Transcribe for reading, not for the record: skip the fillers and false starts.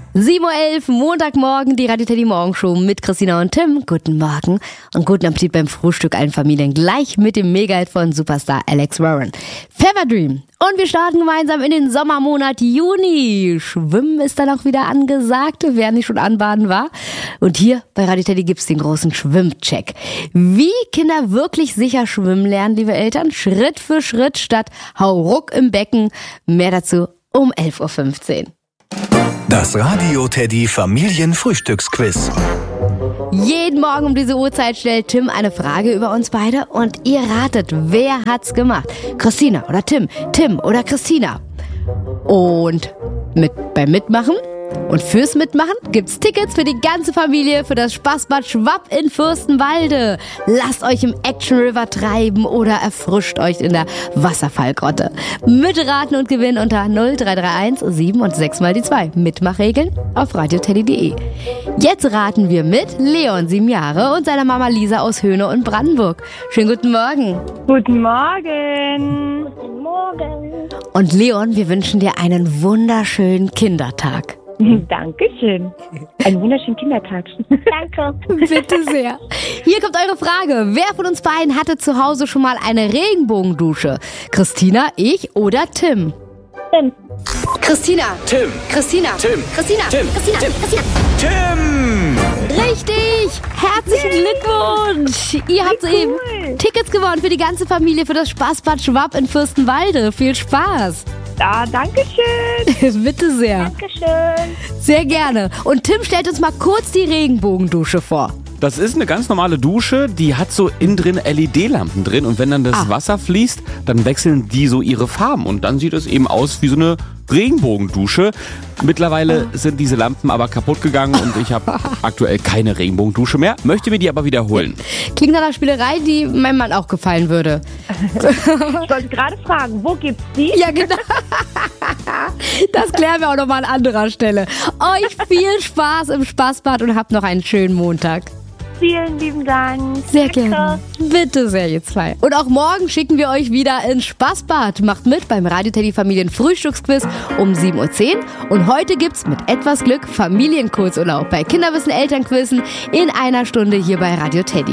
7:11 Uhr, Montagmorgen, die Radio Teddy Morgenshow mit Christina und Tim. Guten Morgen und guten Appetit beim Frühstück allen Familien. Gleich mit dem Mega-Hit von Superstar Alex Warren. Fever Dream. Und wir starten gemeinsam in den Sommermonat Juni. Schwimmen ist dann auch wieder angesagt, wer nicht schon anbaden war. Und hier bei Radio Teddy gibt's den großen Schwimmcheck. Wie Kinder wirklich sicher schwimmen lernen, liebe Eltern, Schritt für Schritt statt Hau ruck im Becken. Mehr dazu um 11:15 Uhr. Das Radio Teddy Familienfrühstücksquiz. Jeden Morgen um diese Uhrzeit stellt Tim eine Frage über uns beide und ihr ratet, wer hat's gemacht? Christina oder Tim? Tim oder Christina? Und beim Mitmachen und fürs Mitmachen gibt's Tickets für die ganze Familie für das Spaßbad Schwapp in Fürstenwalde. Lasst euch im Action River treiben oder erfrischt euch in der Wasserfallgrotte. Mitraten und gewinnen unter 0331 7 und 6 mal die 2. Mitmachregeln auf radioteddy.de. Jetzt raten wir mit Leon, 7 Jahre, und seiner Mama Lisa aus Höhne und Brandenburg. Schönen guten Morgen. Guten Morgen. Guten Morgen. Und Leon, wir wünschen dir einen wunderschönen Kindertag. Dankeschön. Einen wunderschönen Kindertag. Danke. Bitte sehr. Hier kommt eure Frage. Wer von uns beiden hatte zu Hause schon mal eine Regenbogendusche? Christina, ich oder Tim? Tim. Christina. Tim. Christina. Tim. Christina. Tim. Christina. Tim. Christina. Tim! Richtig. Herzlichen Glückwunsch. Ihr habt soeben Tickets gewonnen für die ganze Familie für das Spaßbad Schwapp in Fürstenwalde. Viel Spaß. Ja, danke schön. Bitte sehr. Dankeschön. Sehr gerne. Und Tim stellt uns mal kurz die Regenbogendusche vor. Das ist eine ganz normale Dusche, die hat so innen drin LED-Lampen drin und wenn dann das Wasser fließt, dann wechseln die so ihre Farben und dann sieht es eben aus wie so eine Regenbogendusche. Mittlerweile sind diese Lampen aber kaputt gegangen und ich habe aktuell keine Regenbogendusche mehr, möchte mir die aber wiederholen. Klingt nach einer Spielerei, die meinem Mann auch gefallen würde. Ich wollte gerade fragen, wo gibt's die? Ja, genau. Das klären wir auch nochmal an anderer Stelle. Euch viel Spaß im Spaßbad und habt noch einen schönen Montag. Vielen lieben Dank. Sehr gerne. Bitte sehr, ihr zwei. Und auch morgen schicken wir euch wieder ins Spaßbad. Macht mit beim Radio Teddy Familien Frühstücksquiz um 7:10 Uhr. Und heute gibt's mit etwas Glück Familienkurzurlaub bei Kinderwissen Elternquizzen in einer Stunde hier bei Radio Teddy.